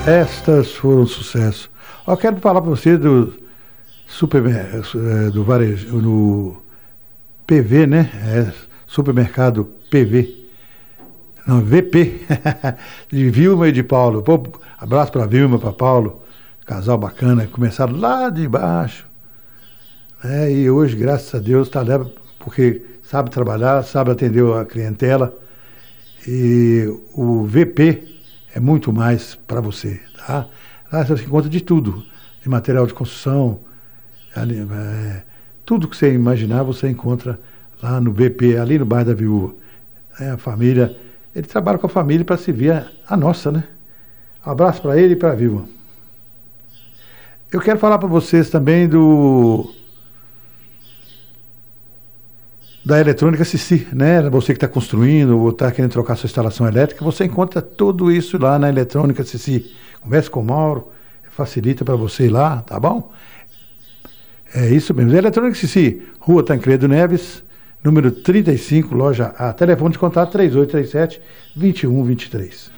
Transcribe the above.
Estas foram um sucesso. Eu quero falar para você do do varejo, no PV, né? Supermercado PV. Não, VP. De Vilma e de Paulo. Pô, abraço para Vilma, para Paulo. Casal bacana. Começaram lá de baixo. E hoje, graças a Deus, está lá porque sabe trabalhar, sabe atender a clientela. E o VP é muito mais para você, tá? Lá você encontra de tudo, de material de construção, tudo que você imaginar você encontra lá no VP, ali no bairro da Viúva. A família, ele trabalha com a família para servir a nossa, né? Um abraço para ele e para a Viúva. Eu quero falar para vocês também da Eletrônica Cici, né? Você que está construindo ou está querendo trocar sua instalação elétrica, você encontra tudo isso lá na Eletrônica Cici. Converse com o Mauro, facilita para você ir lá, tá bom? É isso mesmo. Eletrônica Cici, Rua Tancredo Neves, número 35, loja A. Telefone de contato 3837-2123.